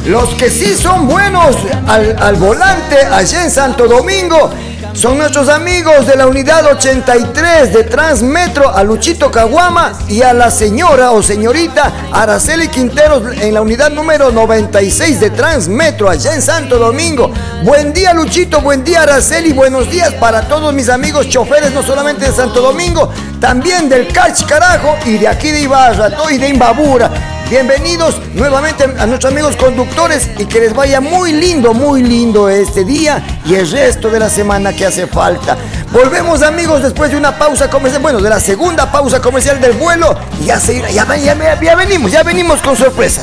Los que sí son buenos al volante allá en Santo Domingo son nuestros amigos de la unidad 83 de Transmetro, a Luchito Caguama y a la señora o señorita Araceli Quinteros en la unidad número 96 de Transmetro, allá en Santo Domingo. Buen día, Luchito, buen día, Araceli, buenos días para todos mis amigos choferes, no solamente de Santo Domingo, también del Cach Carajo y de aquí de Ibarra y de Imbabura. Bienvenidos nuevamente a nuestros amigos conductores y que les vaya muy lindo este día y el resto de la semana que hace falta. Volvemos, amigos, después de una pausa comercial, bueno, de la segunda pausa comercial del vuelo, y ya venimos con sorpresas.